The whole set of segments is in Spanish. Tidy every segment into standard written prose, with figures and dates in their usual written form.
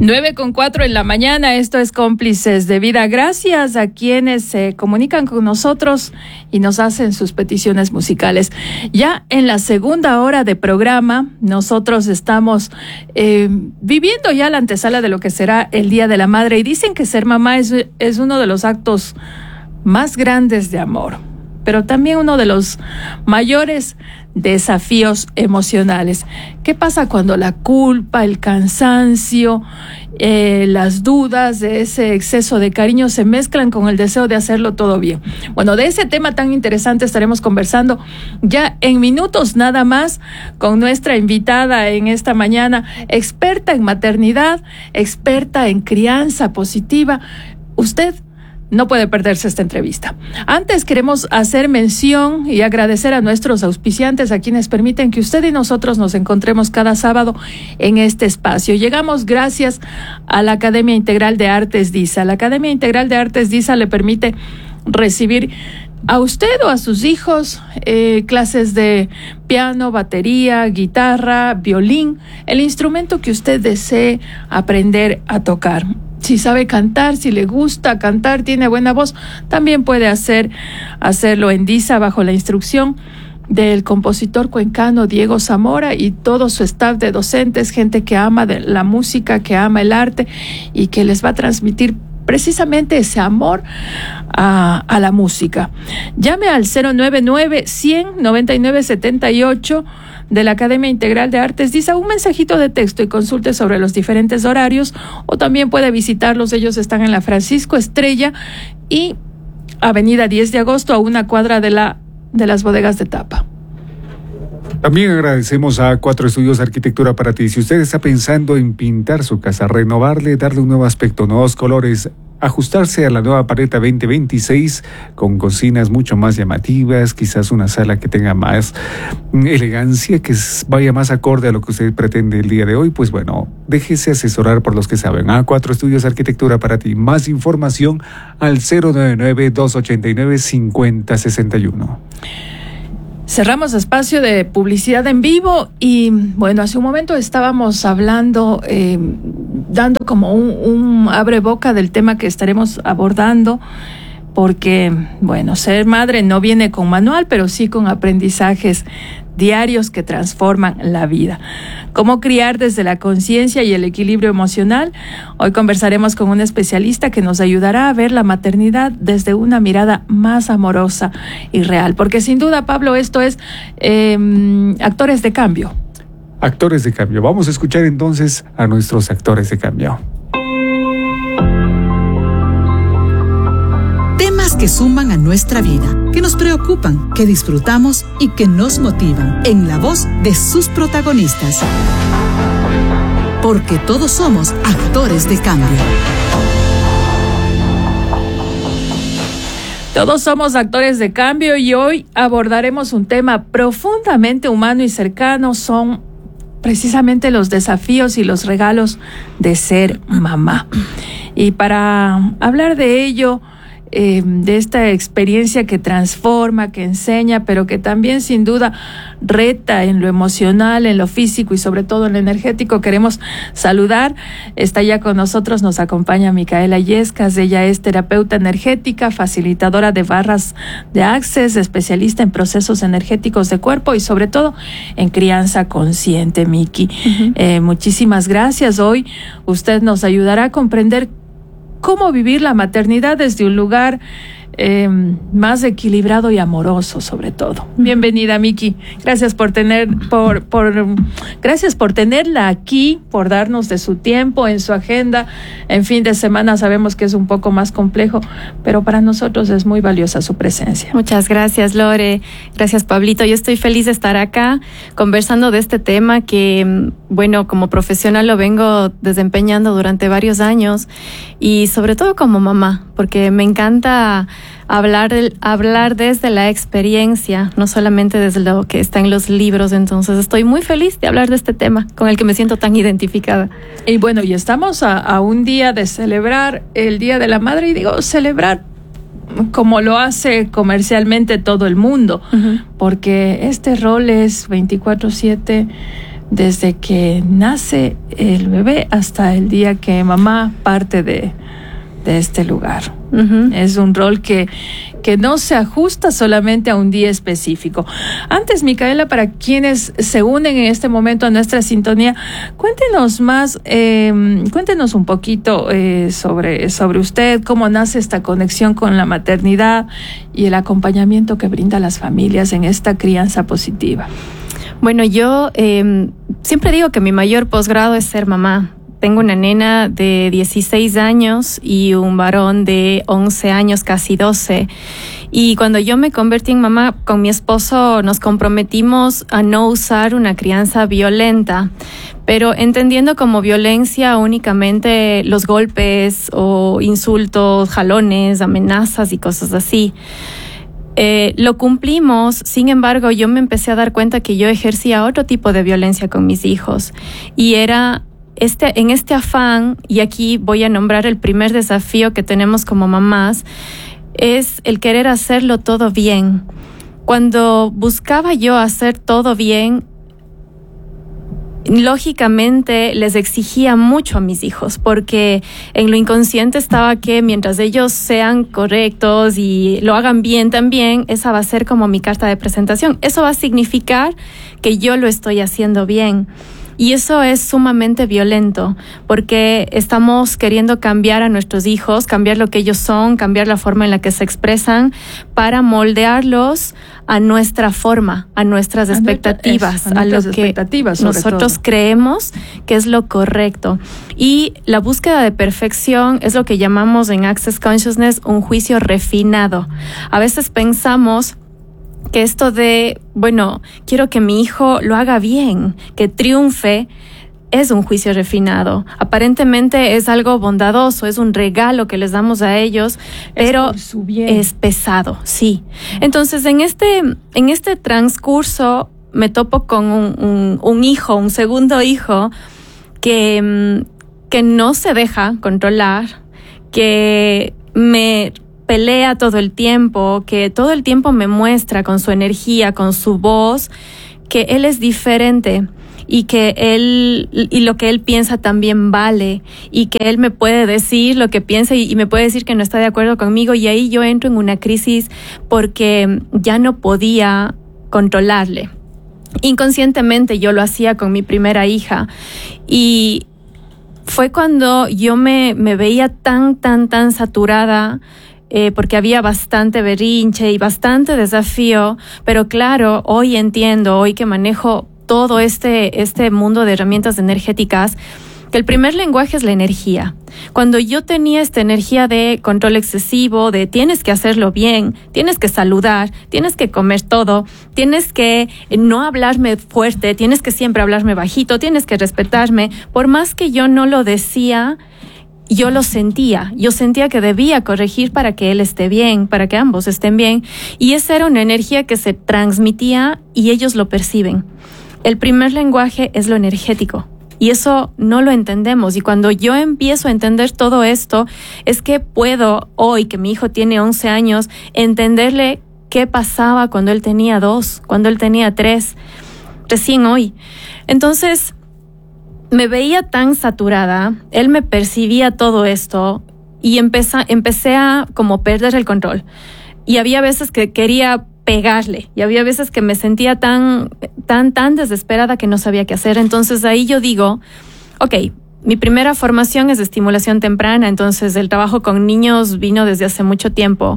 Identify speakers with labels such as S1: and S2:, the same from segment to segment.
S1: 9:04 en la mañana, esto es Cómplices de Vida. Gracias a quienes se comunican con nosotros y nos hacen sus peticiones musicales. Ya en la segunda hora de programa, nosotros estamos viviendo ya la antesala de lo que será el Día de la Madre, y dicen que ser mamá es uno de los actos más grandes de amor, pero también uno de los mayores desafíos emocionales. ¿Qué pasa cuando la culpa, el cansancio, las dudas de ese exceso de cariño se mezclan con el deseo de hacerlo todo bien? Bueno, de ese tema tan interesante estaremos conversando ya en minutos nada más con nuestra invitada en esta mañana, experta en maternidad, experta en crianza positiva. Usted no puede perderse esta entrevista. Antes queremos hacer mención y agradecer a nuestros auspiciantes, a quienes permiten que usted y nosotros nos encontremos cada sábado en este espacio. Llegamos gracias a la Academia Integral de Artes DISA. La Academia Integral de Artes DISA le permite recibir a usted o a sus hijos clases de piano, batería, guitarra, violín, el instrumento que usted desee aprender a tocar. Si sabe cantar, si le gusta cantar, tiene buena voz, también puede hacerlo en DISA bajo la instrucción del compositor cuencano Diego Zamora y todo su staff de docentes, gente que ama de la música, que ama el arte y que les va a transmitir precisamente ese amor a la música. Llame al 099-100-9978 de la Academia Integral de Artes DISA, un mensajito de texto y consulte sobre los diferentes horarios, o también puede visitarlos. Ellos están en la Francisco Estrella y Avenida 10 de Agosto, a una cuadra de las bodegas de Tapa.
S2: También agradecemos a Cuatro Estudios de Arquitectura para ti. Si usted está pensando en pintar su casa, renovarle, darle un nuevo aspecto, nuevos colores, ajustarse a la nueva Paleta 2026 con cocinas mucho más llamativas, quizás una sala que tenga más elegancia, que vaya más acorde a lo que usted pretende el día de hoy, pues bueno, déjese asesorar por los que saben. A Cuatro Estudios de Arquitectura para ti. Más información al 099-289-5061.
S1: Cerramos espacio de publicidad en vivo y bueno, hace un momento estábamos hablando, dando como un abreboca del tema que estaremos abordando, porque bueno, ser madre no viene con manual, pero sí con aprendizajes diarios que transforman la vida. Cómo criar desde la conciencia y el equilibrio emocional. Hoy conversaremos con un especialista que nos ayudará a ver la maternidad desde una mirada más amorosa y real. Porque sin duda, Pablo, esto es actores de cambio.
S2: Actores de cambio. Vamos a escuchar entonces a nuestros actores de cambio.
S3: Temas que suman a nuestra vida, que nos preocupan, que disfrutamos y que nos motivan, en la voz de sus protagonistas. Porque todos somos actores de cambio.
S1: Todos somos actores de cambio y hoy abordaremos un tema profundamente humano y cercano. Son precisamente los desafíos y los regalos de ser mamá. Y para hablar de ello, de esta experiencia que transforma, que enseña, pero que también sin duda reta en lo emocional, en lo físico y sobre todo en lo energético, queremos saludar. Está ya con nosotros, nos acompaña Micaela Yescas. Ella es terapeuta energética, facilitadora de barras de Access, especialista en procesos energéticos de cuerpo y sobre todo en crianza consciente, Miki. Muchísimas gracias. Hoy usted nos ayudará a comprender cómo vivir la maternidad desde un lugar más equilibrado y amoroso, sobre todo. Bienvenida, Miki. Gracias por gracias por tenerla aquí, por darnos de su tiempo en su agenda. En fin de semana sabemos que es un poco más complejo, pero para nosotros es muy valiosa su presencia.
S4: Muchas gracias, Lore. Gracias, Pablito. Yo estoy feliz de estar acá conversando de este tema que, bueno, como profesional lo vengo desempeñando durante varios años y sobre todo como mamá, porque me encanta hablar desde la experiencia, no solamente desde lo que está en los libros. Entonces estoy muy feliz de hablar de este tema con el que me siento tan identificada.
S1: Y bueno, y estamos a un día de celebrar el Día de la Madre, y digo celebrar como lo hace comercialmente todo el mundo, porque este rol es 24/7 desde que nace el bebé hasta el día que mamá parte de este lugar. Uh-huh. Es un rol que no se ajusta solamente a un día específico. Antes, Micaela, para quienes se unen en este momento a nuestra sintonía, cuéntenos más, cuéntenos un poquito sobre usted, cómo nace esta conexión con la maternidad y el acompañamiento que brinda a las familias en esta crianza positiva.
S4: Bueno, yo siempre digo que mi mayor posgrado es ser mamá. Tengo una nena de 16 años y un varón de 11 años, casi 12. Y cuando yo me convertí en mamá, con mi esposo nos comprometimos a no usar una crianza violenta, pero entendiendo como violencia únicamente los golpes o insultos, jalones, amenazas y cosas así. Lo cumplimos, sin embargo, yo me empecé a dar cuenta que yo ejercía otro tipo de violencia con mis hijos y era en este afán, y aquí voy a nombrar el primer desafío que tenemos como mamás, es el querer hacerlo todo bien. Cuando buscaba yo hacer todo bien, lógicamente les exigía mucho a mis hijos, porque en lo inconsciente estaba que mientras ellos sean correctos y lo hagan bien también, esa va a ser como mi carta de presentación. Eso va a significar que yo lo estoy haciendo bien. Y eso es sumamente violento, porque estamos queriendo cambiar a nuestros hijos, cambiar lo que ellos son, cambiar la forma en la que se expresan, para moldearlos a nuestra forma, a nuestras expectativas, a lo que nosotros creemos que es lo correcto. Y la búsqueda de perfección es lo que llamamos en Access Consciousness un juicio refinado. A veces pensamos que esto de, bueno, quiero que mi hijo lo haga bien, que triunfe, es un juicio refinado. Aparentemente es algo bondadoso, es un regalo que les damos a ellos, pero es pesado, sí. Entonces, en este transcurso me topo con un hijo, un segundo hijo, que no se deja controlar, que me pelea todo el tiempo, que todo el tiempo me muestra con su energía, con su voz, que él es diferente y que lo que él piensa también vale, y que él me puede decir lo que piensa y me puede decir que no está de acuerdo conmigo, y ahí yo entro en una crisis porque ya no podía controlarle. Inconscientemente yo lo hacía con mi primera hija, y fue cuando yo me veía tan saturada, porque había bastante berrinche y bastante desafío, pero claro, hoy entiendo, hoy que manejo todo este mundo de herramientas energéticas, que el primer lenguaje es la energía. Cuando yo tenía esta energía de control excesivo, de tienes que hacerlo bien, tienes que saludar, tienes que comer todo, tienes que no hablarme fuerte, tienes que siempre hablarme bajito, tienes que respetarme, por más que yo no lo decía, yo lo sentía. Yo sentía que debía corregir para que él esté bien, para que ambos estén bien. Y esa era una energía que se transmitía y ellos lo perciben. El primer lenguaje es lo energético. Y eso no lo entendemos. Y cuando yo empiezo a entender todo esto, es que puedo, hoy que mi hijo tiene 11 años, entenderle qué pasaba cuando él tenía 2, cuando él tenía 3, recién hoy. Entonces, me veía tan saturada, él me percibía todo esto y empecé a como perder el control. Y había veces que quería pegarle y había veces que me sentía tan desesperada que no sabía qué hacer. Entonces ahí yo digo, ok, mi primera formación es de estimulación temprana, entonces el trabajo con niños vino desde hace mucho tiempo.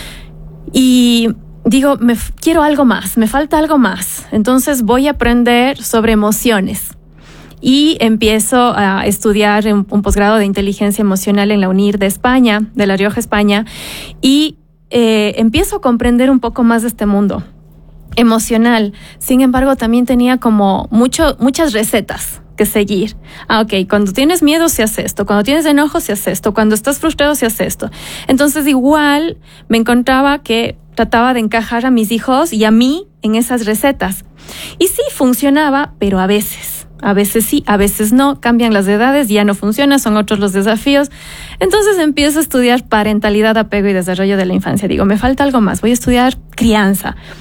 S4: Y digo, quiero algo más, me falta algo más. Entonces voy a aprender sobre emociones. Y empiezo a estudiar un posgrado de inteligencia emocional en la UNIR de España, de La Rioja, España, y empiezo a comprender un poco más de este mundo emocional. Sin embargo, también tenía como muchas recetas que seguir. Ok, cuando tienes miedo se hace esto, cuando tienes enojo se hace esto, cuando estás frustrado se hace esto. Entonces igual me encontraba que trataba de encajar a mis hijos y a mí en esas recetas. Y sí, funcionaba, pero a veces sí, a veces no, cambian las edades, ya no funciona, son otros los desafíos. Entonces empiezo a estudiar parentalidad, apego y desarrollo de la infancia. Digo, me falta algo más, voy a estudiar crianza.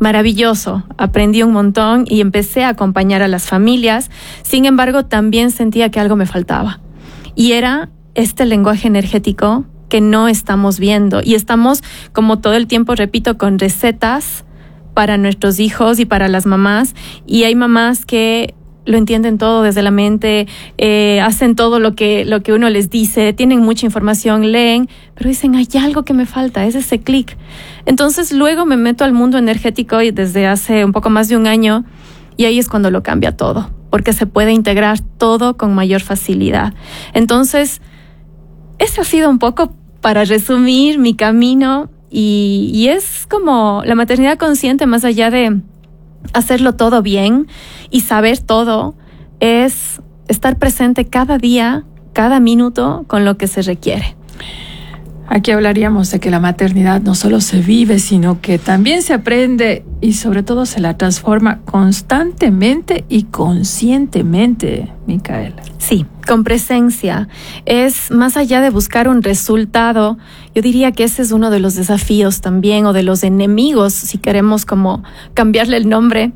S4: maravilloso, aprendí un montón y empecé a acompañar a las familias. Sin embargo, también sentía que algo me faltaba. Y era este lenguaje energético que no estamos viendo. Y estamos, como todo el tiempo repito, con recetas para nuestros hijos y para las mamás. Y hay mamás que lo entienden todo desde la mente, hacen todo lo que uno les dice, tienen mucha información, leen, pero dicen, hay algo que me falta, es ese clic. Entonces luego me meto al mundo energético y desde hace un poco más de un año, y ahí es cuando lo cambia todo, porque se puede integrar todo con mayor facilidad. Entonces, ese ha sido un poco para resumir mi camino, y es como la maternidad consciente, más allá de hacerlo todo bien y saber todo, es estar presente cada día, cada minuto con lo que se requiere.
S1: Aquí hablaríamos de que la maternidad no solo se vive, sino que también se aprende y sobre todo se la transforma constantemente y conscientemente, Micaela.
S4: Sí, con presencia. Es más allá de buscar un resultado, yo diría que ese es uno de los desafíos también, o de los enemigos, si queremos como cambiarle el nombre,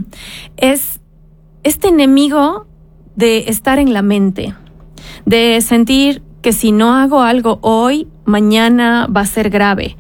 S4: es este enemigo de estar en la mente, de sentir que si no hago algo hoy, mañana va a ser grave,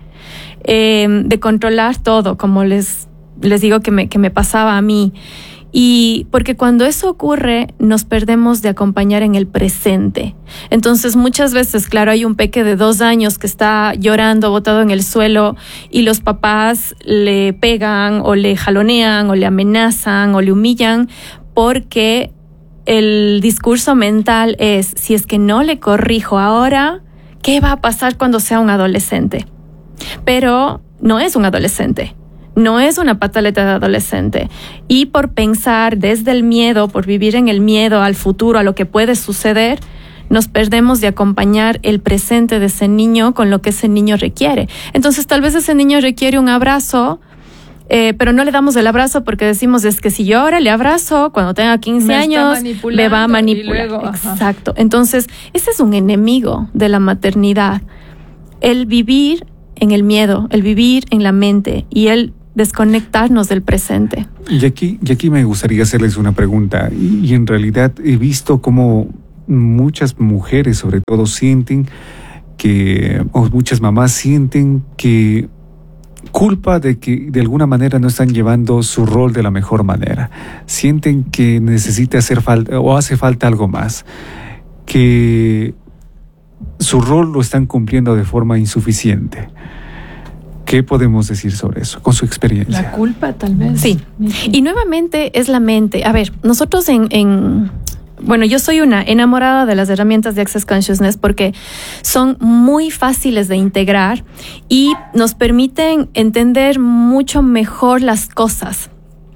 S4: de controlar todo, como les digo que me pasaba a mí. Y porque cuando eso ocurre, nos perdemos de acompañar en el presente. Entonces, muchas veces, claro, hay un peque de 2 años que está llorando, botado en el suelo, y los papás le pegan, o le jalonean, o le amenazan, o le humillan, porque el discurso mental es, si es que no le corrijo ahora, ¿qué va a pasar cuando sea un adolescente? Pero no es un adolescente. No es una pataleta de adolescente. Y por pensar desde el miedo, por vivir en el miedo al futuro, a lo que puede suceder, nos perdemos de acompañar el presente de ese niño con lo que ese niño requiere. Entonces, tal vez ese niño requiere un abrazo, pero no le damos el abrazo porque decimos, es que si yo ahora le abrazo, cuando tenga 15 años, me va a manipular.
S1: Luego,
S4: exacto. Entonces, ese es un enemigo de la maternidad. El vivir en el miedo, el vivir en la mente y el desconectarnos del presente.
S2: Y aquí me gustaría hacerles una pregunta, y en realidad he visto cómo muchas mujeres sobre todo sienten que, o muchas mamás sienten que culpa de que de alguna manera no están llevando su rol de la mejor manera, sienten que necesita hacer falta o hace falta algo más, que su rol lo están cumpliendo de forma insuficiente. ¿Qué podemos decir sobre eso, con su experiencia?
S1: La culpa, tal vez.
S4: Sí. Y nuevamente es la mente. A ver, nosotros bueno, yo soy una enamorada de las herramientas de Access Consciousness porque son muy fáciles de integrar y nos permiten entender mucho mejor las cosas.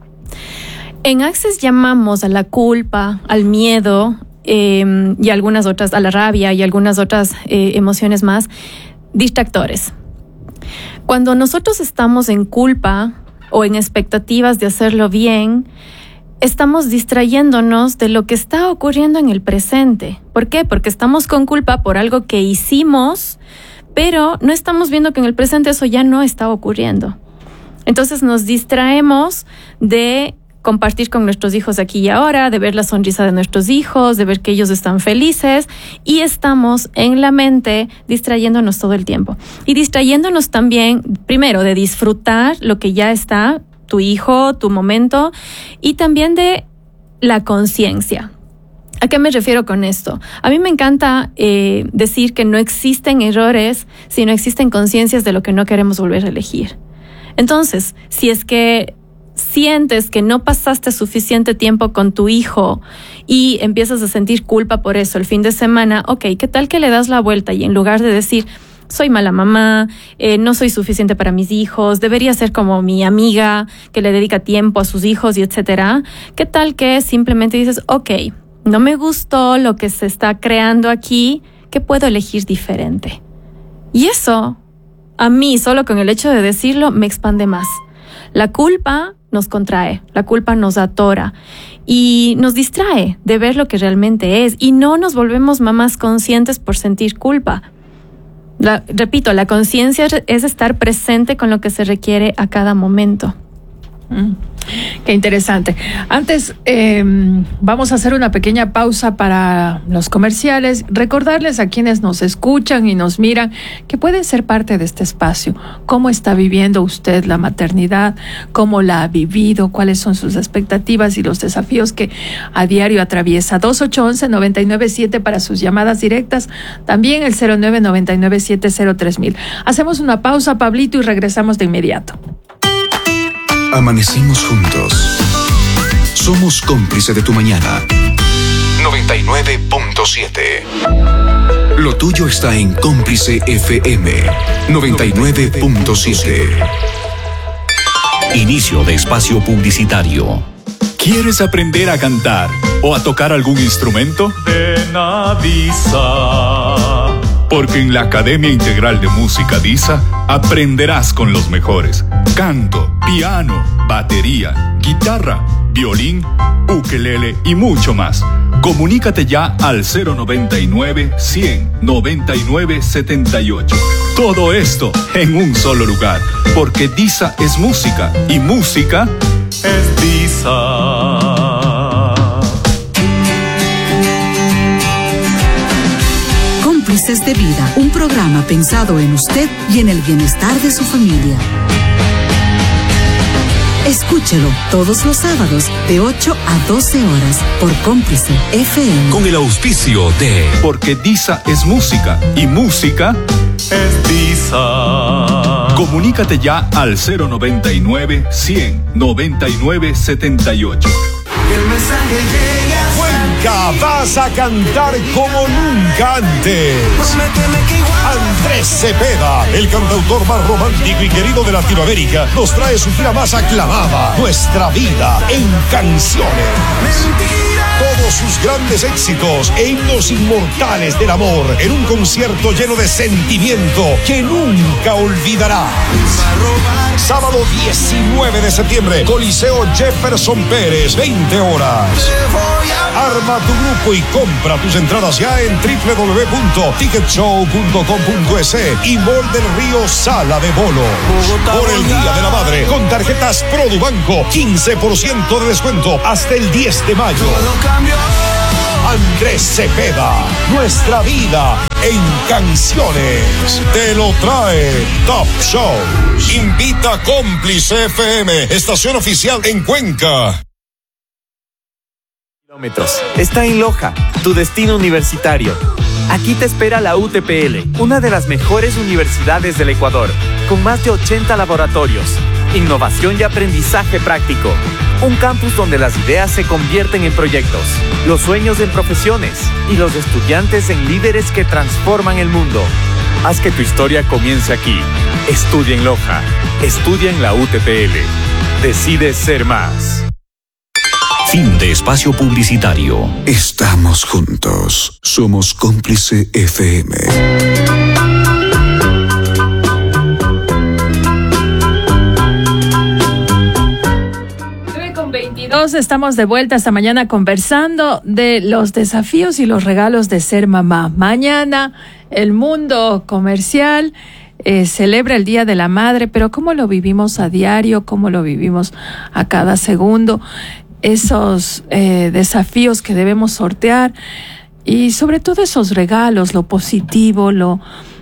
S4: En Access llamamos a la culpa, al miedo y algunas otras, a la rabia y algunas otras emociones más, distractores. Cuando nosotros estamos en culpa o en expectativas de hacerlo bien, estamos distrayéndonos de lo que está ocurriendo en el presente. ¿Por qué? Porque estamos con culpa por algo que hicimos, pero no estamos viendo que en el presente eso ya no está ocurriendo. Entonces nos distraemos de compartir con nuestros hijos aquí y ahora, de ver la sonrisa de nuestros hijos, de ver que ellos están felices, y estamos en la mente distrayéndonos todo el tiempo. Y distrayéndonos también, primero, de disfrutar lo que ya está, tu hijo, tu momento, y también de la conciencia. ¿A qué me refiero con esto? A mí me encanta decir que no existen errores, sino existen conciencias de lo que no queremos volver a elegir. Entonces, si es que sientes que no pasaste suficiente tiempo con tu hijo y empiezas a sentir culpa por eso el fin de semana, ok, ¿qué tal que le das la vuelta y en lugar de decir, soy mala mamá, no soy suficiente para mis hijos, debería ser como mi amiga que le dedica tiempo a sus hijos y etcétera, qué tal que simplemente dices, ok, no me gustó lo que se está creando aquí, ¿qué puedo elegir diferente? Y eso, a mí, solo con el hecho de decirlo, me expande más. La culpa nos contrae, la culpa nos atora y nos distrae de ver lo que realmente es, y no nos volvemos mamás conscientes por sentir culpa. Repito, la conciencia es estar presente con lo que se requiere a cada momento.
S1: Qué interesante. Antes, vamos a hacer una pequeña pausa para los comerciales. Recordarles a quienes nos escuchan y nos miran que pueden ser parte de este espacio. ¿Cómo está viviendo usted la maternidad? ¿Cómo la ha vivido? ¿Cuáles son sus expectativas y los desafíos que a diario atraviesa? 2811-997 para sus llamadas directas. También el 0999703000. Hacemos una pausa, Pablito, y regresamos de inmediato.
S5: Amanecimos juntos. Somos cómplice de tu mañana. 99.7. Lo tuyo está en Cómplice FM 99.7. Inicio de espacio publicitario.
S6: ¿Quieres aprender a cantar o a tocar algún instrumento? Ven a DISA. Porque en la Academia Integral de Música DISA aprenderás con los mejores. Canto, piano, batería, guitarra, violín, ukelele y mucho más. Comunícate ya al 099-100-9978. Todo esto en un solo lugar, porque DISA es música y música es DISA.
S3: Cómplices de Vida, un programa pensado en usted y en el bienestar de su familia. Escúchelo todos los sábados de 8 a 12 horas por Cómplice FM.
S5: Con el auspicio de...
S6: Porque DISA es música y música es DISA. Comunícate ya al 099-100-9978.
S7: El mensaje llega.
S8: Cuenca, vas a cantar como nunca antes. Andrés Cepeda, el cantautor más romántico y querido de Latinoamérica, nos trae su gira más aclamada, Nuestra Vida en Canciones. Todos sus grandes éxitos e himnos inmortales del amor en un concierto lleno de sentimiento que nunca olvidarás. Sábado 19 de septiembre, Coliseo Jefferson Pérez, 20 horas. Arma tu grupo y compra tus entradas ya en www.ticketshow.com.es y Mall del Río Sala de Bolo. Por el Día de la Madre, con tarjetas Produbanco, 15% de descuento hasta el 10 de mayo. Andrés Cepeda, Nuestra Vida en Canciones. Te lo trae Top Shows. Invita Cómplice FM, estación oficial en Cuenca.
S9: Está en Loja, tu destino universitario. Aquí te espera la UTPL, una de las mejores universidades del Ecuador, con más de 80 laboratorios, innovación y aprendizaje práctico. Un campus donde las ideas se convierten en proyectos, los sueños en profesiones y los estudiantes en líderes que transforman el mundo. Haz que tu historia comience aquí. Estudia en Loja. Estudia en la UTPL. Decide ser más.
S5: Fin de espacio publicitario. Estamos juntos. Somos Cómplice FM.
S1: 9:22, estamos de vuelta esta mañana conversando de los desafíos y los regalos de ser mamá. Mañana el mundo comercial celebra el Día de la Madre, pero ¿cómo lo vivimos a diario? ¿Cómo lo vivimos a cada segundo? Esos desafíos que debemos sortear y sobre todo esos regalos, lo positivo, lo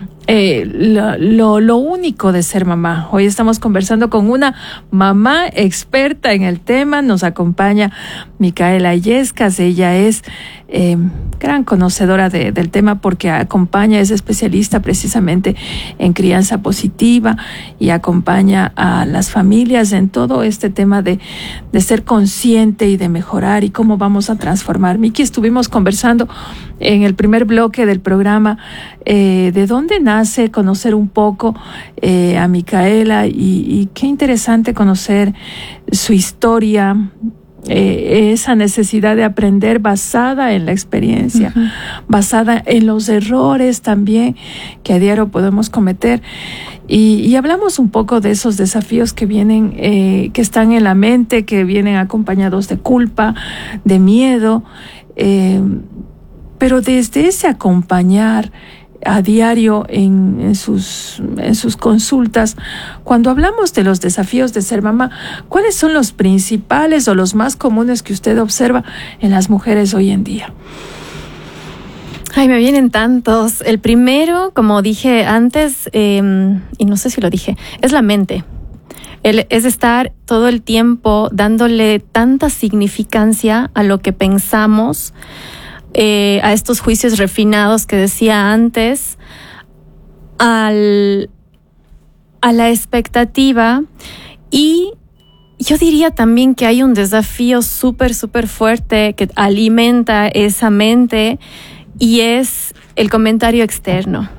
S1: único de ser mamá. Hoy estamos conversando con una mamá experta en el tema. Nos acompaña Micaela Illescas. Ella es gran conocedora del tema porque es especialista precisamente en crianza positiva y acompaña a las familias en todo este tema de ser consciente y de mejorar y cómo vamos a transformar. Miki, estuvimos conversando en el primer bloque del programa de dónde nace, conocer un poco a Micaela y qué interesante conocer su historia, esa necesidad de aprender basada en la experiencia, basada en los errores también que a diario podemos cometer. Y hablamos un poco de esos desafíos que vienen, que están en la mente, que vienen acompañados de culpa, de miedo, pero desde ese acompañar a diario en sus consultas. Cuando hablamos de los desafíos de ser mamá, ¿cuáles son los principales o los más comunes que usted observa en las mujeres hoy en día?
S4: Ay, me vienen tantos. El primero, como dije antes, y no sé si lo dije, es la mente. Es estar todo el tiempo dándole tanta significancia a lo que pensamos, a estos juicios refinados que decía antes, a la expectativa. Y yo diría también que hay un desafío súper, súper fuerte que alimenta esa mente, y es el comentario externo.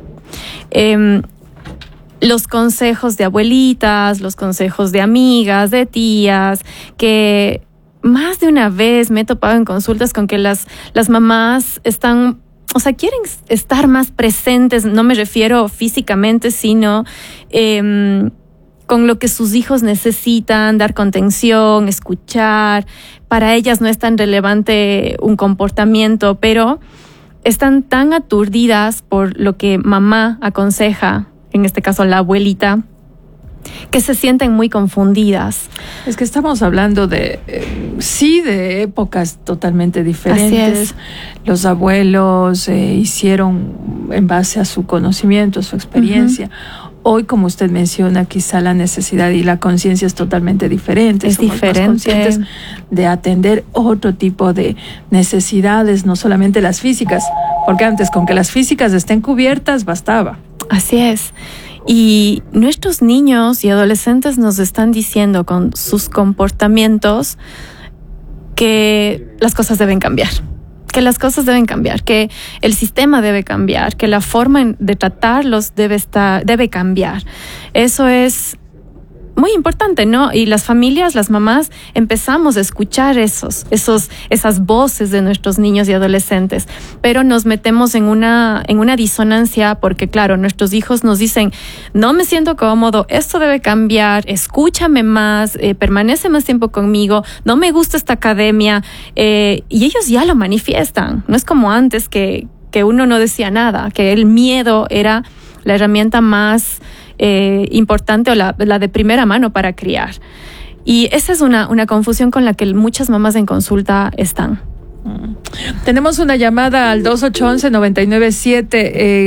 S4: Los consejos de abuelitas, los consejos de amigas, de tías, que más de una vez me he topado en consultas con que las mamás están, o sea, quieren estar más presentes, no me refiero físicamente, sino con lo que sus hijos necesitan, dar contención, escuchar. Para ellas no es tan relevante un comportamiento, pero están tan aturdidas por lo que mamá aconseja, en este caso la abuelita, que se sienten muy confundidas. Es que estamos hablando de
S1: épocas totalmente diferentes. Los abuelos hicieron en base a su conocimiento, su experiencia. Uh-huh. Hoy, como usted menciona, quizá la necesidad y la conciencia es totalmente diferente. Somos más conscientes de atender otro tipo de necesidades, no solamente las físicas, porque antes con que las físicas estén cubiertas bastaba.
S4: Así es. Y nuestros niños y adolescentes nos están diciendo con sus comportamientos que las cosas deben cambiar. Que las cosas deben cambiar, que el sistema debe cambiar, que la forma de tratarlos debe cambiar. Eso es muy importante, ¿no? Y las familias, las mamás, empezamos a escuchar esas voces de nuestros niños y adolescentes, pero nos metemos en una disonancia porque, claro, nuestros hijos nos dicen, no me siento cómodo, esto debe cambiar, escúchame más, permanece más tiempo conmigo, no me gusta esta academia, y ellos ya lo manifiestan. No es como antes que uno no decía nada, que el miedo era la herramienta más importante o la de primera mano para criar. Y esa es una confusión con la que muchas mamás en consulta están.
S1: Tenemos una llamada al 2811-997.